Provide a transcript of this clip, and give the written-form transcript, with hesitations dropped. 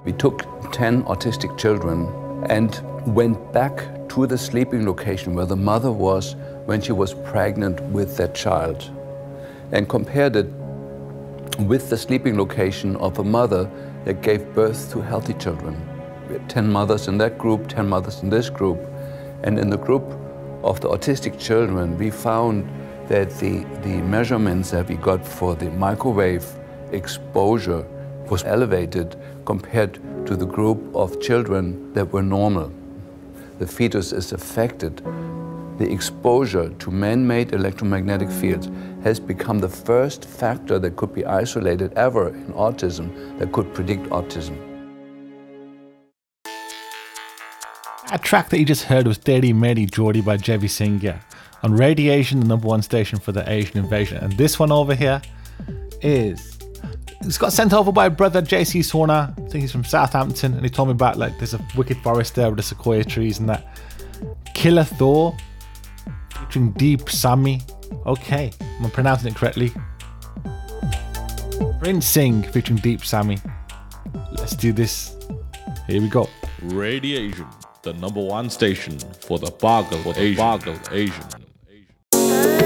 We took 10 autistic children and went back to the sleeping location where the mother was when she was pregnant with that child and compared it with the sleeping location of a mother that gave birth to healthy children. We had 10 mothers in that group, 10 mothers in this group. And in the group of the autistic children, we found that the measurements that we got for the microwave exposure was elevated compared to the group of children that were normal. The fetus is affected. The exposure to man-made electromagnetic fields has become the first factor that could be isolated ever in autism that could predict autism. That track that you just heard was Teri Meri Jodi by Jevi Singh on Radiation, the number one station for the Asian invasion. And this one over here it's got sent over by brother JC Swarna. I think he's from Southampton, and he told me about like there's a wicked forest there with the sequoia trees and that. Killer Thor featuring Deep Sami. Okay, I'm pronouncing it correctly. Prince Singh featuring Deep Sami. Let's do this. Here we go. Radiation, the number one station for the Boggle Asian.